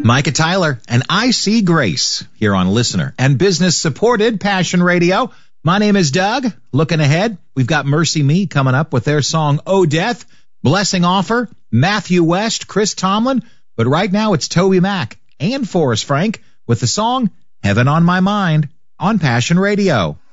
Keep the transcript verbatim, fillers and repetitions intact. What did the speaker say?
Micah Tyler, and I See Grace here on Listener and Business-supported Passion Radio. My name is Doug. Looking ahead, we've got Mercy Me coming up with their song, Oh Death, Blessing Offer, Matthew West, Chris Tomlin. But right now, it's Toby Mac and Forrest Frank with the song, Heaven on My Mind, on Passion Radio.